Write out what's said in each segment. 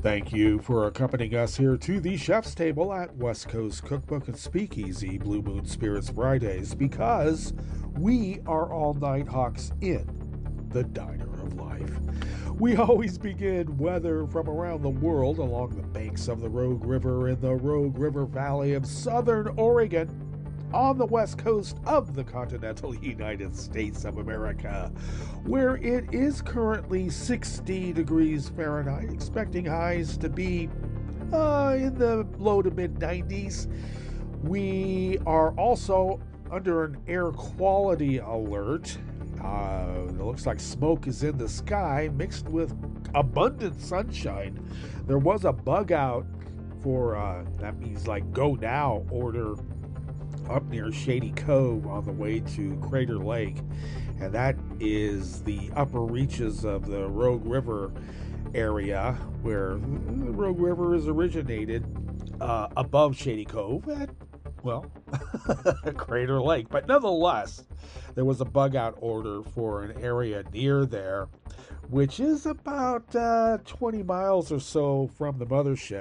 Thank you for accompanying us here to the Chef's Table at West Coast Cookbook and Speakeasy Blue Moon Spirits Fridays, because we are all Nighthawks in the Diner of Life. We always begin weather from around the world along the banks of the Rogue River in the Rogue River Valley of southern Oregon, on the west coast of the continental United States of America, where it is currently 60 degrees Fahrenheit, expecting highs to be in the low to mid 90s. We are also under an air quality alert. It looks like smoke is in the sky mixed with abundant sunshine. There was a bug out for, that means like go now order up near Shady Cove on the way to Crater Lake, and that is the upper reaches of the Rogue River area where the Rogue River is originated, above Shady Cove at, well, Crater Lake. But nonetheless, there was a bug out order for an area near there, which is about 20 miles or so from the mothership.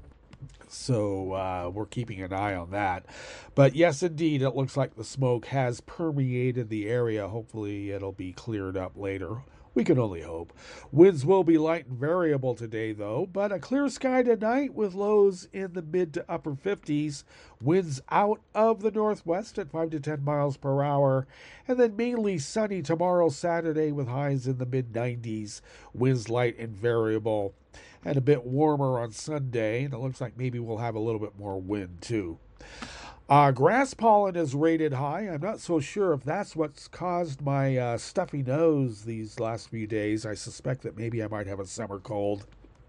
So we're keeping an eye on that. But yes, indeed, it looks like the smoke has permeated the area. Hopefully it'll be cleared up later. We can only hope. Winds will be light and variable today, though, but a clear sky tonight with lows in the mid to upper 50s. Winds out of the northwest at 5 to 10 miles per hour. And then mainly sunny tomorrow, Saturday, with highs in the mid 90s. Winds light and variable. And a bit warmer on Sunday, and it looks like maybe we'll have a little bit more wind too. Grass pollen is rated high. I'm not so sure if that's what's caused my stuffy nose these last few days. I suspect that maybe I might have a summer cold.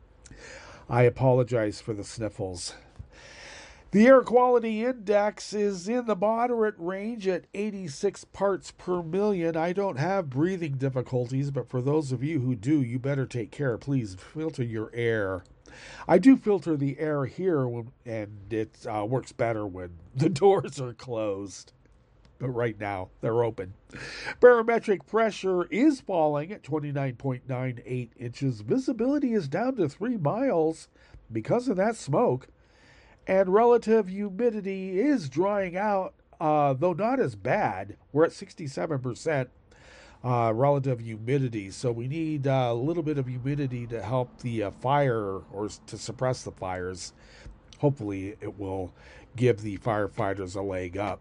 I apologize for the sniffles. The air quality index is in the moderate range at 86 parts per million. I don't have breathing difficulties, but for those of you who do, you better take care. Please filter your air. I do filter the air here, and it works better when the doors are closed. But right now, they're open. Barometric pressure is falling at 29.98 inches. Visibility is down to 3 miles because of that smoke. And relative humidity is drying out, though not as bad. We're at 67% relative humidity, so we need a little bit of humidity to help the fire, or to suppress the fires. Hopefully it will give the firefighters a leg up.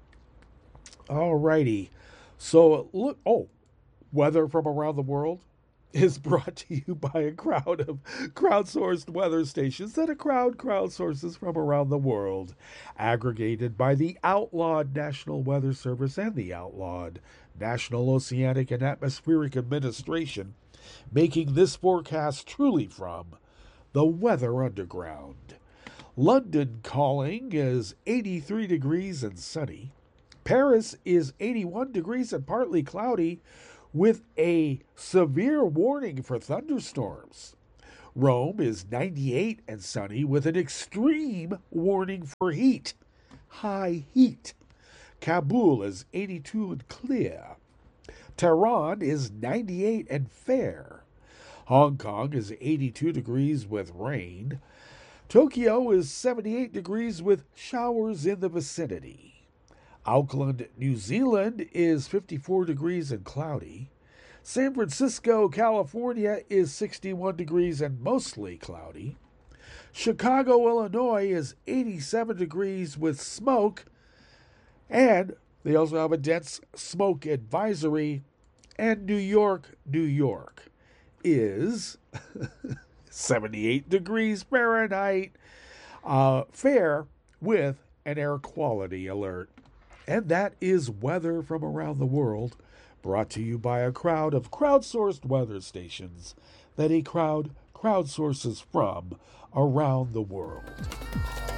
Alrighty, so look, weather from around the world is brought to you by a crowd of crowdsourced weather stations that a crowd crowdsources from around the world, aggregated by the outlawed National Weather Service and the outlawed National Oceanic and Atmospheric Administration, making this forecast truly from the Weather Underground. London calling is 83 degrees and sunny. Paris is 81 degrees and partly cloudy, with a severe warning for thunderstorms. Rome is 98 and sunny with an extreme warning for heat. High heat. Kabul is 82 and clear. Tehran is 98 and fair. Hong Kong is 82 degrees with rain. Tokyo is 78 degrees with showers in the vicinity. Auckland, New Zealand is 54 degrees and cloudy. San Francisco, California is 61 degrees and mostly cloudy. Chicago, Illinois is 87 degrees with smoke. And they also have a dense smoke advisory. And New York, New York is 78 degrees Fahrenheit, fair with an air quality alert. And that is weather from around the world, brought to you by a crowd of crowdsourced weather stations that a crowd crowdsources from around the world.